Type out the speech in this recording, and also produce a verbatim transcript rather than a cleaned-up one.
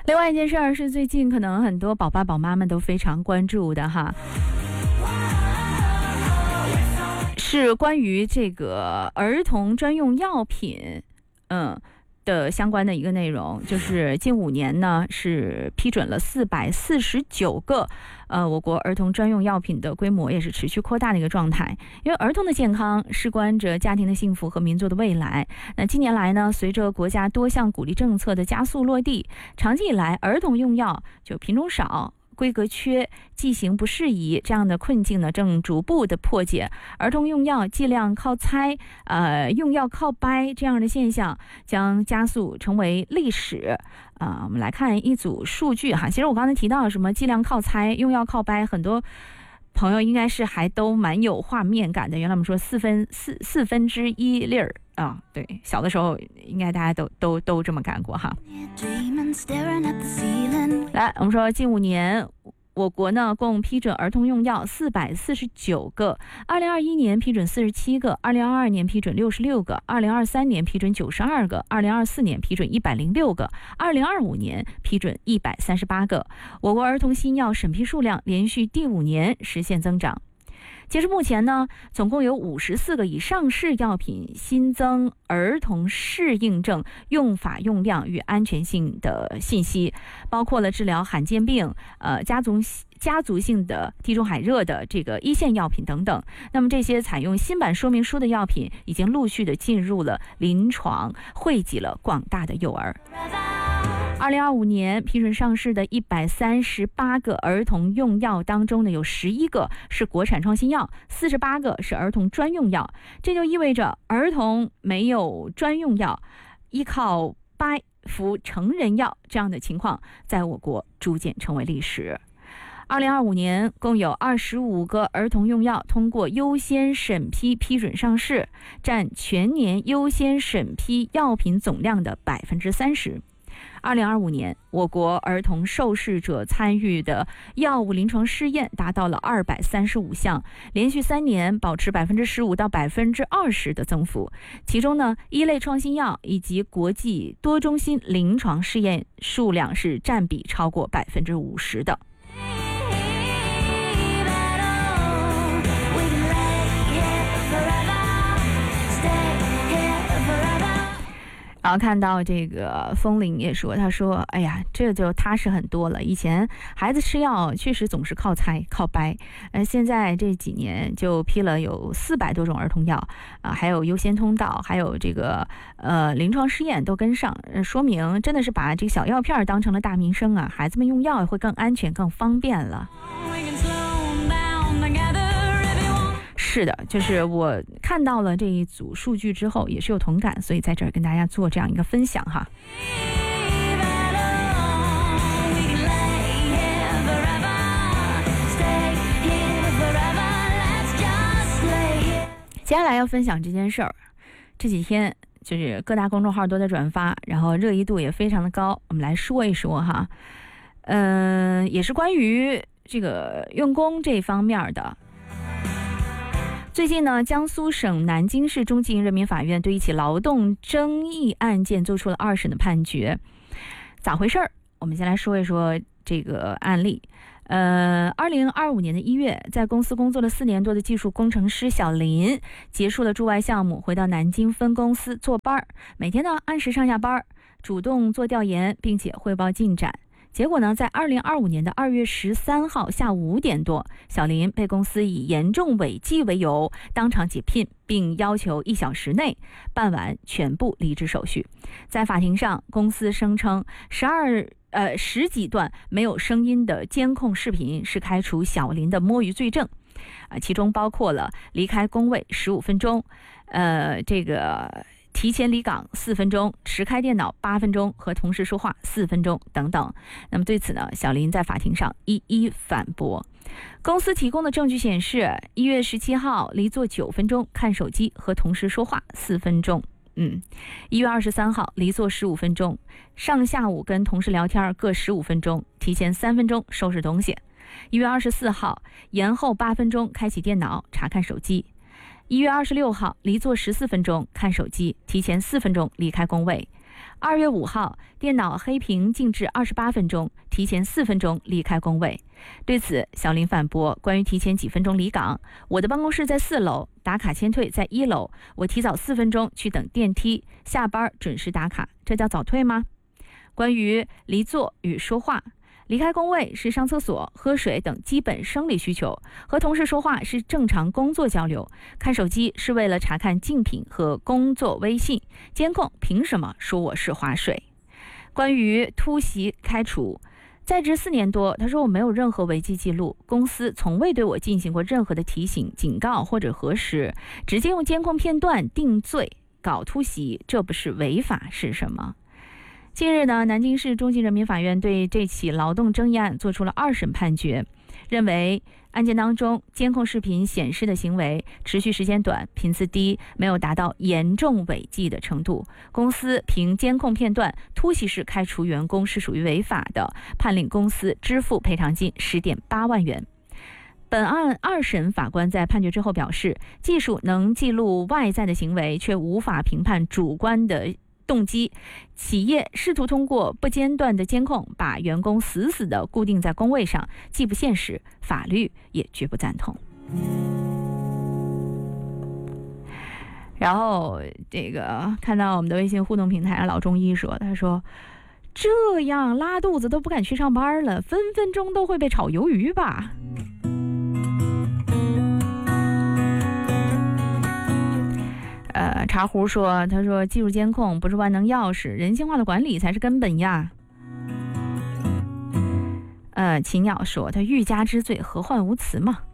另外一件事儿是最近可能很多宝爸宝妈们都非常关注的哈，是关于这个儿童专用药品，嗯。的相关的一个内容，就是近五年呢是批准了四百四十九个呃我国儿童专用药品的规模也是持续扩大的一个状态。因为儿童的健康事关着家庭的幸福和民族的未来。那近年来呢，随着国家多项鼓励政策的加速落地，长期以来儿童用药就品种少、规格缺、剂型不适宜这样的困境呢，正逐步的破解。儿童用药剂量靠猜，呃，用药靠掰这样的现象将加速成为历史。啊、呃，我们来看一组数据哈。其实我刚才提到什么剂量靠猜、用药靠掰，很多朋友应该是还都蛮有画面感的。原来我们说四分四四分之一粒儿啊，对，小的时候应该大家都都都这么干过哈。来，我们说近五年我国呢共批准儿童用药四百四十九个，二零二一年批准四十七个，二零二二年批准六十六个，二零二三年批准九十二个，二零二四年批准一百零六个，二零二五年批准一百三十八个。我国儿童新药审批数量连续第五年实现增长。截至目前呢，总共有五十四个已上市药品新增儿童适应症用法用量与安全性的信息，包括了治疗罕见病、呃家族家族性的地中海热的这个一线药品等等。那么这些采用新版说明书的药品已经陆续的进入了临床，惠及了广大的幼儿。二零二五年批准上市的一百三十八个儿童用药当中呢，有十一个是国产创新药，四十八个是儿童专用药。这就意味着儿童没有专用药，依靠掰服成人药这样的情况在我国逐渐成为历史。二零二五年共有二十五个儿童用药通过优先审批批准上市，占全年优先审批药品总量的百分之三十。二零二五年，我国儿童受试者参与的药物临床试验达到了二百三十五项，连续三年保持百分之十五到百分之二十的增幅。其中呢，一类创新药以及国际多中心临床试验数量是占比超过百分之五十的。然后看到这个风铃也说，他说哎呀，这就踏实很多了。以前孩子吃药确实总是靠猜靠掰，呃，现在这几年就批了有四百多种儿童药啊、呃，还有优先通道，还有这个呃临床试验都跟上，呃、说明真的是把这个小药片当成了大民生啊，孩子们用药会更安全更方便了。是的，就是我看到了这一组数据之后也是有同感，所以在这儿跟大家做这样一个分享哈。接下来要分享这件事儿，这几天就是各大公众号都在转发，然后热议度也非常的高，我们来说一说哈。嗯、呃，也是关于这个用工这方面的。最近呢，江苏省南京市中级人民法院对一起劳动争议案件做出了二审的判决。咋回事儿？我们先来说一说这个案例。呃，二零二五年的一月，在公司工作了四年多的技术工程师小林，结束了驻外项目，回到南京分公司坐班，每天呢按时上下班，主动做调研，并且汇报进展。结果呢，在二零二五年的二月十三号下午五点多，小林被公司以严重违纪为由当场解聘，并要求一小时内办完全部离职手续。在法庭上，公司声称十二呃十几段没有声音的监控视频是开除小林的摸鱼罪证，啊、呃，其中包括了离开工位十五分钟，呃，这个。提前离岗四分钟，迟开电脑八分钟，和同事说话四分钟等等。那么对此呢，小林在法庭上一一反驳。公司提供的证据显示，一月十七号离座九分钟，看手机和同事说话四分钟。嗯，一月二十三号离座十五分钟，上下午跟同事聊天各十五分钟，提前三分钟收拾东西。一月二十四号延后八分钟开启电脑查看手机。一月二十六号离座十四分钟看手机，提前四分钟离开工位。 二月五号，电脑黑屏静置二十八分钟，提前四分钟离开工位。对此，小林反驳，关于提前几分钟离岗，我的办公室在四楼，打卡签退在一楼，我提早四分钟去等电梯，下班准时打卡，这叫早退吗？关于离座与说话，离开工位是上厕所、喝水等基本生理需求，和同事说话是正常工作交流，看手机是为了查看竞品和工作微信，监控凭什么说我是划水？关于突袭开除，在职四年多，他说我没有任何违纪记录，公司从未对我进行过任何的提醒、警告或者核实，直接用监控片段定罪，搞突袭，这不是违法是什么？近日呢，南京市中级人民法院对这起劳动争议案作出了二审判决，认为案件当中监控视频显示的行为持续时间短、频次低，没有达到严重违纪的程度，公司凭监控片段突袭式开除员工是属于违法的，判令公司支付赔偿金 十点八万元。本案二审法官在判决之后表示，技术能记录外在的行为，却无法评判主观的动机，企业试图通过不间断的监控把员工死死地固定在工位上，既不现实，法律也绝不赞同。然后这个看到我们的微信互动平台，老中医说，他说这样拉肚子都不敢去上班了，分分钟都会被炒鱿鱼吧。呃，茶壶说，他说技术监控不是万能钥匙，人性化的管理才是根本呀。呃，秦鸟说，他欲加之罪，何患无辞嘛。